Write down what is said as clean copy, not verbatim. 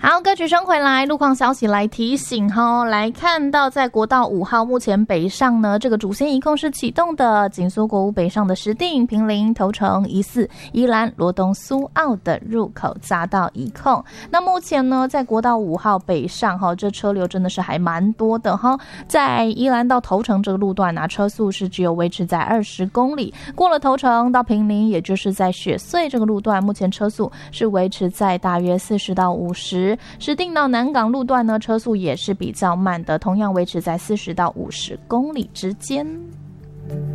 好，歌曲声回来，路况消息来提醒哈，来看到在国道5号目前北上呢，这个主线一控是启动的，紧缩国五北上的石碇、坪林、头城、宜4、宜兰、罗东、苏澳的入口匝道一控。那目前呢，在国道5号北上哈，这车流真的是还蛮多的哈，在宜兰到头城这个路段车速是只有维持在20公里，过了头城到坪林，也就是在雪隧这个路段，目前车速是维持在大约40到50。石碇到南港路段呢，车速也是比较慢的，同样维持在40到50公里之间。